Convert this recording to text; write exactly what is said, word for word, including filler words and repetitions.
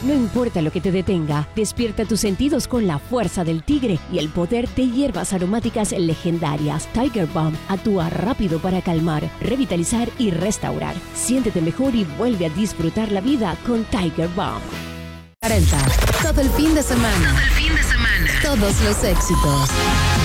No importa lo que te detenga, despierta tus sentidos con la fuerza del tigre y el poder de hierbas aromáticas legendarias. Tiger Balm actúa rápido para calmar, revitalizar y restaurar. Siéntete mejor y vuelve a disfrutar la vida con Tiger Balm. cuarenta. Todo el fin de semana. Todo el fin de semana. Todos los éxitos.